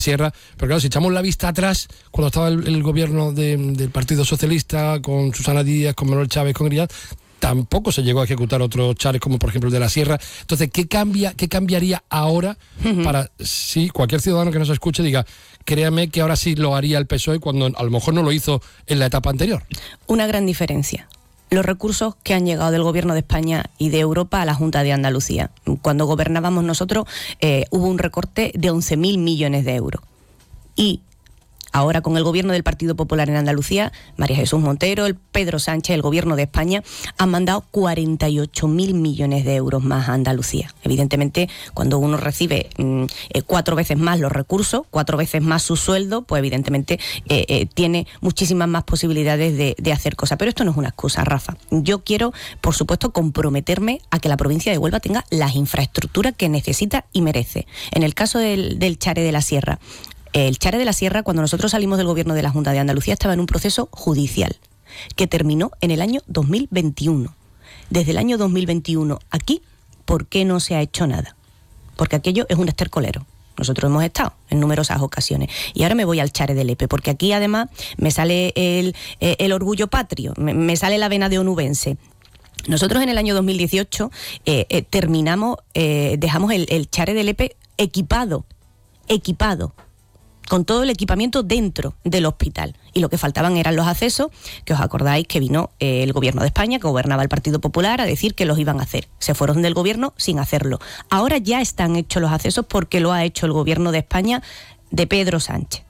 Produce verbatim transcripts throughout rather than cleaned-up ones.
Sierra, pero claro, si echamos la vista atrás, cuando estaba el, el gobierno de, del Partido Socialista, con Susana Díaz, con Manuel Chávez, con Griñán, tampoco se llegó a ejecutar otros chares como por ejemplo el de la Sierra. Entonces, ¿qué cambia, qué cambiaría ahora uh-huh. para si cualquier ciudadano que nos escuche diga, créame que ahora sí lo haría el P S O E cuando a lo mejor no lo hizo en la etapa anterior? Una gran diferencia. Los recursos que han llegado del Gobierno de España y de Europa a la Junta de Andalucía. Cuando gobernábamos nosotros eh, hubo un recorte de once mil millones de euros. Y ahora con el Gobierno del Partido Popular en Andalucía, María Jesús Montero, el Pedro Sánchez, el Gobierno de España, han mandado cuarenta y ocho mil millones de euros más a Andalucía. Evidentemente, cuando uno recibe mmm, eh, cuatro veces más los recursos, cuatro veces más su sueldo, pues evidentemente eh, eh, tiene muchísimas más posibilidades de, de hacer cosas. Pero esto no es una excusa, Rafa. Yo quiero, por supuesto, comprometerme a que la provincia de Huelva tenga las infraestructuras que necesita y merece. En el caso del, del Chare de la Sierra, el Chare de la Sierra, cuando nosotros salimos del Gobierno de la Junta de Andalucía, estaba en un proceso judicial que terminó en el año dos mil veintiuno. Desde el año dos mil veintiuno aquí, ¿por qué no se ha hecho nada? Porque aquello es un estercolero. Nosotros hemos estado en numerosas ocasiones. Y ahora me voy al Chare de Lepe, porque aquí además me sale el, el orgullo patrio, me, me sale la vena de onubense. Nosotros en el año dos mil dieciocho eh, eh, terminamos, eh, dejamos el, el Chare de Lepe equipado, equipado. con todo el equipamiento dentro del hospital. Y lo que faltaban eran los accesos, que os acordáis que vino eh, el Gobierno de España, que gobernaba el Partido Popular, a decir que los iban a hacer. Se fueron del Gobierno sin hacerlo. Ahora ya están hechos los accesos porque lo ha hecho el Gobierno de España de Pedro Sánchez.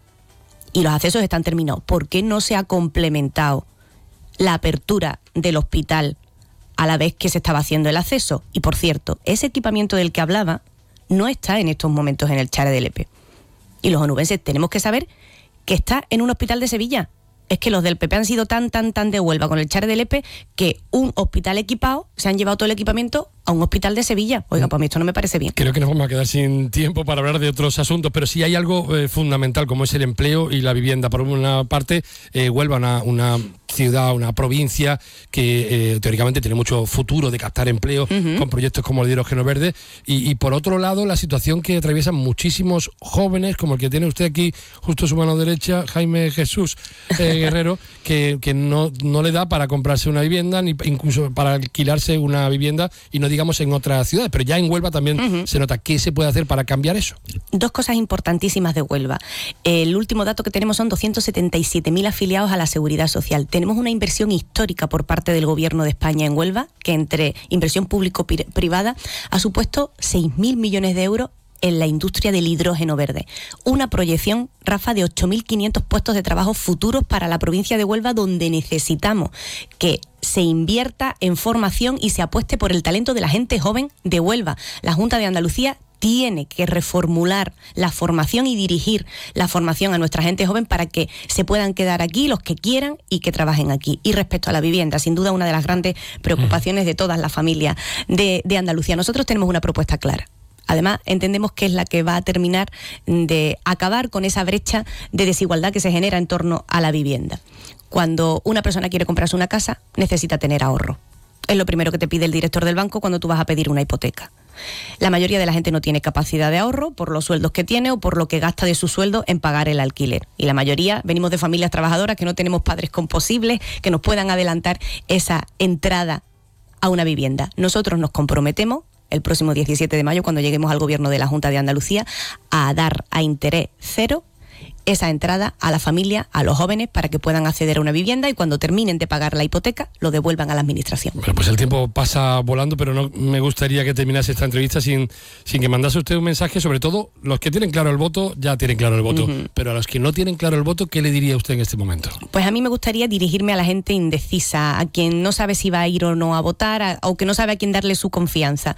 Y los accesos están terminados. ¿Por qué no se ha complementado la apertura del hospital a la vez que se estaba haciendo el acceso? Y por cierto, ese equipamiento del que hablaba no está en estos momentos en el Chare de Lepe. Y los onubenses tenemos que saber que está en un hospital de Sevilla. Es que los del P P han sido tan, tan, tan de Huelva con el Chare de Lepe que un hospital equipado se han llevado todo el equipamiento a un hospital de Sevilla. Oiga, pues a mí esto no me parece bien. Creo que nos vamos a quedar sin tiempo para hablar de otros asuntos, pero sí hay algo eh, fundamental como es el empleo y la vivienda. Por una parte, eh, Huelva, una, una ciudad, una provincia que eh, teóricamente tiene mucho futuro de captar empleo uh-huh. con proyectos como el de Hidrógeno Verde y, y por otro lado la situación que atraviesan muchísimos jóvenes como el que tiene usted aquí justo a su mano derecha, Jaime Jesús eh, Guerrero, que, que no, no le da para comprarse una vivienda ni incluso para alquilarse una vivienda y no digamos en otras ciudades, pero ya en Huelva también uh-huh. se nota. ¿Qué se puede hacer para cambiar eso? Dos cosas importantísimas de Huelva. El último dato que tenemos son doscientos setenta y siete mil afiliados a la Seguridad Social. Tenemos una inversión histórica por parte del Gobierno de España en Huelva, que entre inversión público-privada ha supuesto seis mil millones de euros en la industria del hidrógeno verde. Una proyección, Rafa, de ocho mil quinientos puestos de trabajo futuros para la provincia de Huelva, donde necesitamos que se invierta en formación y se apueste por el talento de la gente joven de Huelva. La Junta de Andalucía tiene que reformular la formación y dirigir la formación a nuestra gente joven para que se puedan quedar aquí los que quieran y que trabajen aquí. Y respecto a la vivienda, sin duda una de las grandes preocupaciones de todas las familias de, de Andalucía. Nosotros tenemos una propuesta clara. Además, entendemos que es la que va a terminar de acabar con esa brecha de desigualdad que se genera en torno a la vivienda. Cuando una persona quiere comprarse una casa, necesita tener ahorro. Es lo primero que te pide el director del banco cuando tú vas a pedir una hipoteca. La mayoría de la gente no tiene capacidad de ahorro por los sueldos que tiene o por lo que gasta de su sueldo en pagar el alquiler. Y la mayoría venimos de familias trabajadoras que no tenemos padres composibles que nos puedan adelantar esa entrada a una vivienda. Nosotros nos comprometemos el próximo diecisiete de mayo, cuando lleguemos al Gobierno de la Junta de Andalucía, a dar a interés cero esa entrada a la familia, a los jóvenes, para que puedan acceder a una vivienda y cuando terminen de pagar la hipoteca, lo devuelvan a la administración. Bueno, pues el tiempo pasa volando, pero no me gustaría que terminase esta entrevista sin, sin que mandase usted un mensaje, sobre todo los que tienen claro el voto, ya tienen claro el voto, uh-huh. pero a los que no tienen claro el voto, ¿qué le diría usted en este momento? Pues a mí me gustaría dirigirme a la gente indecisa, a quien no sabe si va a ir o no a votar, a, o que no sabe a quién darle su confianza.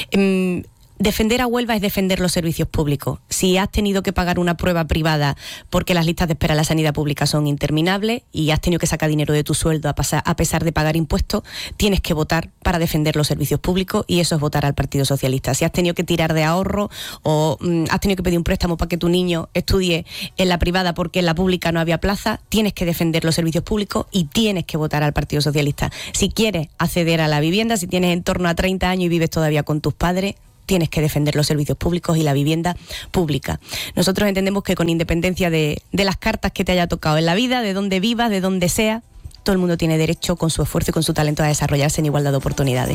Um, Defender a Huelva es defender los servicios públicos. Si has tenido que pagar una prueba privada porque las listas de espera en la sanidad pública son interminables y has tenido que sacar dinero de tu sueldo a, pasar, a pesar de pagar impuestos, tienes que votar para defender los servicios públicos y eso es votar al Partido Socialista. Si has tenido que tirar de ahorro o mm, has tenido que pedir un préstamo para que tu niño estudie en la privada porque en la pública no había plaza, tienes que defender los servicios públicos y tienes que votar al Partido Socialista. Si quieres acceder a la vivienda, si tienes en torno a treinta años y vives todavía con tus padres, tienes que defender los servicios públicos y la vivienda pública. Nosotros entendemos que con independencia de, de las cartas que te haya tocado en la vida, de donde vivas, de donde sea, todo el mundo tiene derecho, con su esfuerzo y con su talento, a desarrollarse en igualdad de oportunidades.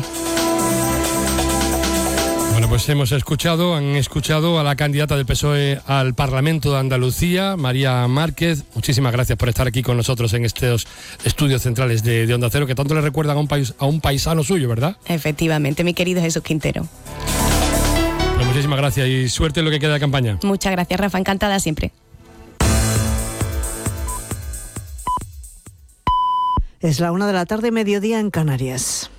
Bueno, pues hemos escuchado, han escuchado a la candidata del P S O E al Parlamento de Andalucía, María Márquez. Muchísimas gracias por estar aquí con nosotros en estos estudios centrales de, de Onda Cero, que tanto le recuerdan a un, país, a un paisano suyo, ¿verdad? Efectivamente, mi querido Jesús Quintero. Pues muchísimas gracias y suerte en lo que queda de campaña. Muchas gracias, Rafa, encantada siempre. Es la una de la tarde, mediodía en Canarias.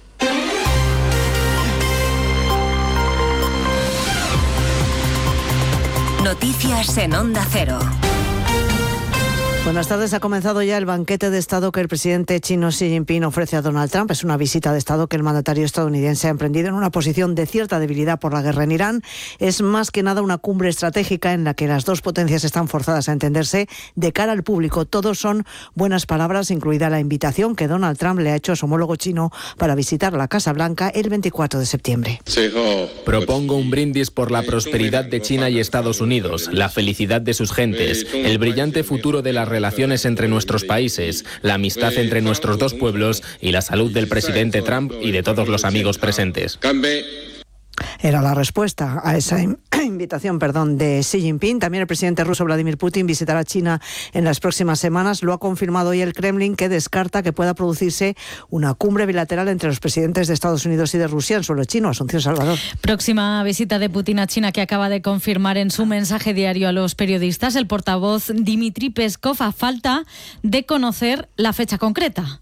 Noticias en Onda Cero. Buenas tardes. Ha comenzado ya el banquete de Estado que el presidente chino Xi Jinping ofrece a Donald Trump. Es una visita de Estado que el mandatario estadounidense ha emprendido en una posición de cierta debilidad por la guerra en Irán. Es más que nada una cumbre estratégica en la que las dos potencias están forzadas a entenderse de cara al público. Todos son buenas palabras, incluida la invitación que Donald Trump le ha hecho a su homólogo chino para visitar la Casa Blanca el veinticuatro de septiembre. Propongo un brindis por la prosperidad de China y Estados Unidos, la felicidad de sus gentes, el brillante futuro de las relaciones entre nuestros países, la amistad entre nuestros dos pueblos y la salud del presidente Trump y de todos los amigos presentes. Era la respuesta a esa invitación, perdón, de Xi Jinping. También el presidente ruso Vladimir Putin visitará China en las próximas semanas. Lo ha confirmado hoy el Kremlin, que descarta que pueda producirse una cumbre bilateral entre los presidentes de Estados Unidos y de Rusia en suelo chino. Asunción Salvador. Próxima visita de Putin a China, que acaba de confirmar en su mensaje diario a los periodistas el portavoz Dmitry Peskov, a falta de conocer la fecha concreta.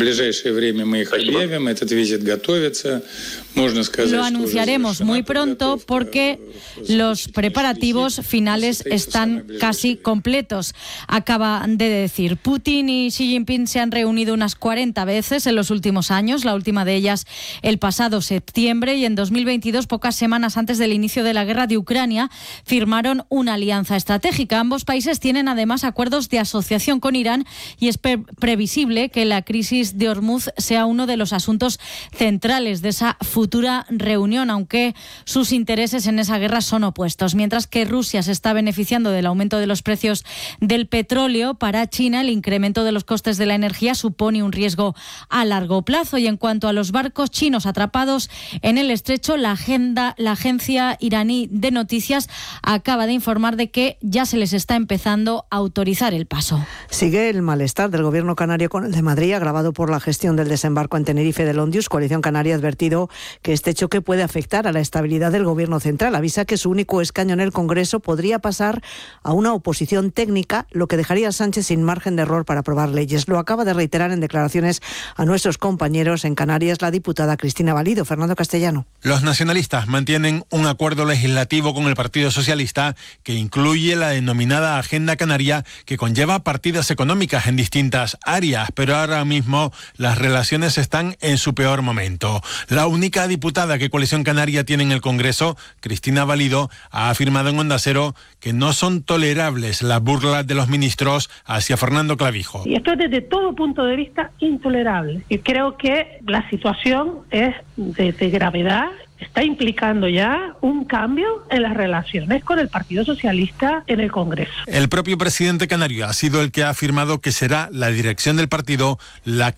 Lo anunciaremos muy pronto porque los preparativos finales están casi completos, acaba de decir. Putin y Xi Jinping se han reunido unas cuarenta veces en los últimos años, la última de ellas el pasado septiembre, y en dos mil veintidós, pocas semanas antes del inicio de la guerra de Ucrania, firmaron una alianza estratégica. Ambos países tienen además acuerdos de asociación con Irán y es pre- previsible que la crisis de Hormuz sea uno de los asuntos centrales de esa futura reunión, aunque sus intereses en esa guerra son opuestos. Mientras que Rusia se está beneficiando del aumento de los precios del petróleo, para China el incremento de los costes de la energía supone un riesgo a largo plazo. Y en cuanto a los barcos chinos atrapados en el estrecho, la, agenda, la agencia iraní de noticias acaba de informar de que ya se les está empezando a autorizar el paso. Sigue el malestar del gobierno canario con el de Madrid, agravado por la gestión del desembarco en Tenerife del Ondius. Coalición Canaria ha advertido que este choque puede afectar a la estabilidad del gobierno central. Avisa que su único escaño en el Congreso podría pasar a una oposición técnica, lo que dejaría a Sánchez sin margen de error para aprobar leyes. Lo acaba de reiterar en declaraciones a nuestros compañeros en Canarias la diputada Cristina Valido. Fernando Castellano. Los nacionalistas mantienen un acuerdo legislativo con el Partido Socialista que incluye la denominada Agenda Canaria, que conlleva partidas económicas en distintas áreas, pero ahora mismo las relaciones están en su peor momento. La única diputada que Coalición Canaria tiene en el Congreso, Cristina Valido, ha afirmado en Onda Cero que no son tolerables las burlas de los ministros hacia Fernando Clavijo. Y esto es desde todo punto de vista intolerable. Y creo que la situación es de, de gravedad. Está implicando ya un cambio en las relaciones con el Partido Socialista en el Congreso. El propio presidente canario ha sido el que ha afirmado que será la dirección del partido la